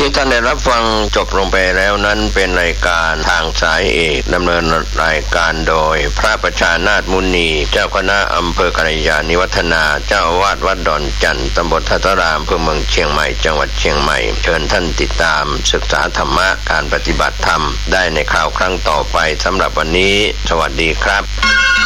ที่ท่านได้รับฟังจบลงไปแล้วนั้นเป็นรายการทางสายเอกดำเนินรายการโดยพระประชานาถมุนีเจ้าคณะอำเภอกัลยาณิวัฒนาเจ้าอาวาสวัดดอนจันทร์ตำบลทัตรามอำเภอเมืองเชียงใหม่จังหวัดเชียงใหม่เชิญท่านติดตามศึกษาธรรมะการปฏิบัติธรรมได้ในคราวครั้งต่อไปสำหรับวันนี้สวัสดีครับ